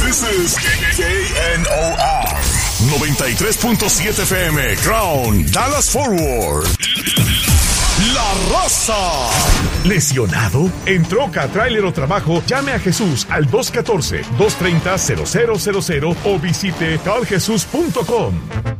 This is KNOR 93.7 FM, Crown, Dallas Forward. La Raza. ¿Lesionado? ¿En troca, tráiler o trabajo? Llame a Jesús al 214-230-0000 o visite caljesus.com.